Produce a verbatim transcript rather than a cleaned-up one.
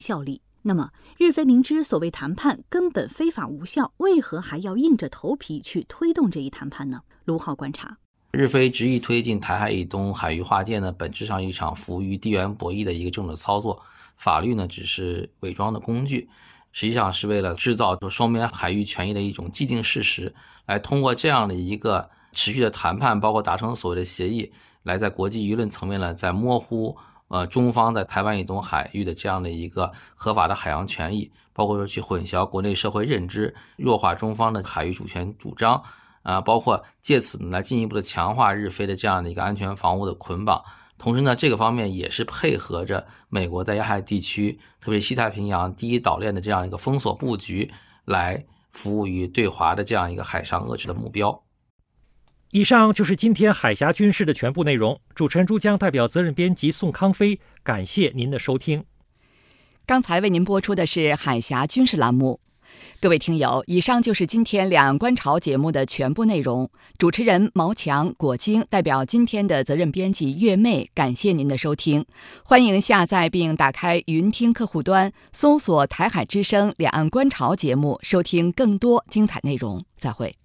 效力。那么，日菲明知所谓谈判根本非法无效，为何还要硬着头皮去推动这一谈判呢？卢浩观察， 日菲执意推进台海以东海域划界呢，本质上一场服务于地缘博弈的一个政治操作，法律呢只是伪装的工具，实际上是为了制造双边海域权益的一种既定事实，来通过这样的一个持续的谈判，包括达成所谓的协议，来在国际舆论层面呢，在模糊呃中方在台湾以东海域的这样的一个合法的海洋权益，包括说去混淆国内社会认知，弱化中方的海域主权主张，啊、呃，包括借此呢来进一步的强化日菲的这样的一个安全防务的捆绑。同时呢，这个方面也是配合着美国在亚太地区，特别西太平洋第一岛链的这样一个封锁布局，来服务于对华的这样一个海上遏制的目标。 以上就是今天海峡军事的全部内容。主持人朱江代表责任编辑宋康飞，感谢您的收听。 刚才为您播出的是海峡军事栏目。各位听友，以上就是今天两岸观潮节目的全部内容。主持人毛强、果晶代表今天的责任编辑月妹，感谢您的收听。欢迎下载并打开云听客户端，搜索台海之声两岸观潮节目，收听更多精彩内容。再会。